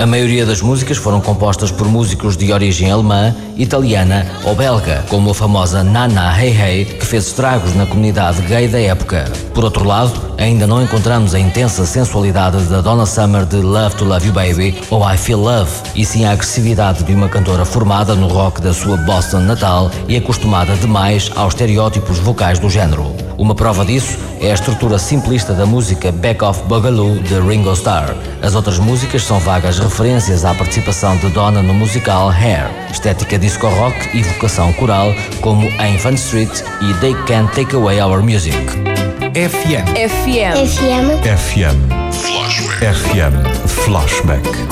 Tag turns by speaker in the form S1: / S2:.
S1: A maioria das músicas foram compostas por músicos de origem alemã, italiana ou belga, como a famosa Nana Hey Hey, que fez estragos na comunidade gay da época. Por outro lado, ainda não encontramos a intensa sensualidade da Donna Summer de Love to Love You Baby ou I Feel Love, e sim a agressividade de uma cantora formada no rock da sua Boston natal e acostumada demais aos estereótipos vocais do género. Uma prova disso é a estrutura simplista da música Back Off Boogaloo de Ringo Starr. As outras músicas são vagas referências à participação de Donna no musical Hair, estética disco rock e vocação coral como em Fun Street e They Can't Take Away Our Music.
S2: FM.
S3: FM.
S2: FM. Flashback. FM Flashback.